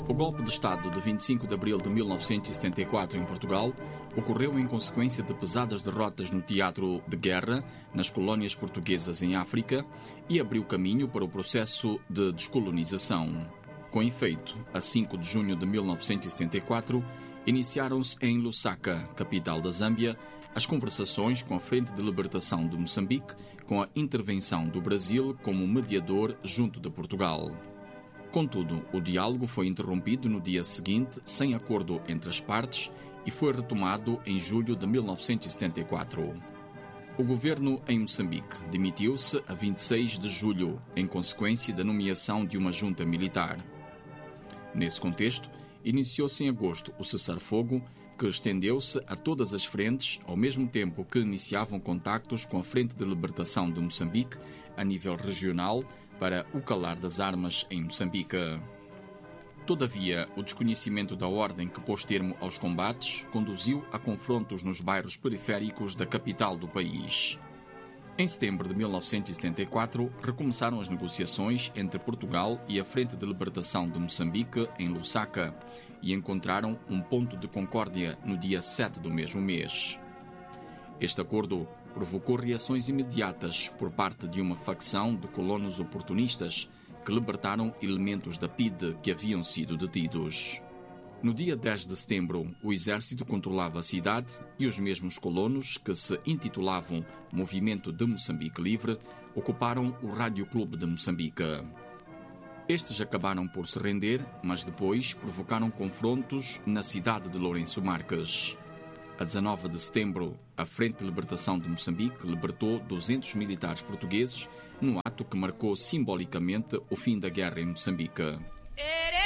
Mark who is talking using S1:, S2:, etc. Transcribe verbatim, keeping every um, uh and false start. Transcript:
S1: O golpe de Estado de vinte e cinco de abril de mil novecentos e setenta e quatro em Portugal ocorreu em consequência de pesadas derrotas no teatro de guerra nas colónias portuguesas em África e abriu caminho para o processo de descolonização. Com efeito, a cinco de junho de mil novecentos e setenta e quatro, iniciaram-se em Lusaka, capital da Zâmbia, as conversações com a Frente de Libertação de Moçambique, com a intervenção do Brasil como mediador junto de Portugal. Contudo, o diálogo foi interrompido no dia seguinte, sem acordo entre as partes, e foi retomado em julho de mil novecentos e setenta e quatro. O governo em Moçambique demitiu-se a vinte e seis de julho, em consequência da nomeação de uma junta militar. Nesse contexto, iniciou-se em agosto o cessar-fogo, que estendeu-se a todas as frentes, ao mesmo tempo que iniciavam contactos com a Frente de Libertação de Moçambique, a nível regional, para o calar das armas em Moçambique. Todavia, o desconhecimento da ordem que pôs termo aos combates conduziu a confrontos nos bairros periféricos da capital do país. Em setembro de mil novecentos e setenta e quatro, recomeçaram as negociações entre Portugal e a Frente de Libertação de Moçambique em Lusaka e encontraram um ponto de concórdia no dia sete do mesmo mês. Este acordo provocou reações imediatas por parte de uma facção de colonos oportunistas que libertaram elementos da P I D E que haviam sido detidos. No dia dez de setembro, o exército controlava a cidade e os mesmos colonos, que se intitulavam Movimento de Moçambique Livre, ocuparam o Rádio Clube de Moçambique. Estes acabaram por se render, mas depois provocaram confrontos na cidade de Lourenço Marques. A dezanove de setembro, a Frente de Libertação de Moçambique libertou duzentos militares portugueses, num ato que marcou simbolicamente o fim da guerra em Moçambique.